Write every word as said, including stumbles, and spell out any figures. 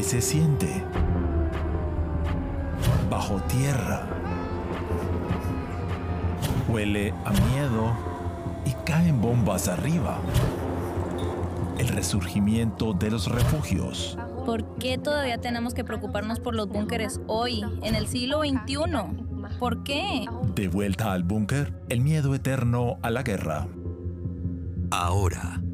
se siente. Bajo tierra. Huele a miedo y caen bombas arriba. El resurgimiento de los refugios. ¿Por qué todavía tenemos que preocuparnos por los búnkeres hoy, en el siglo veintiuno? ¿Por qué? De vuelta al búnker, el miedo eterno a la guerra. Ahora,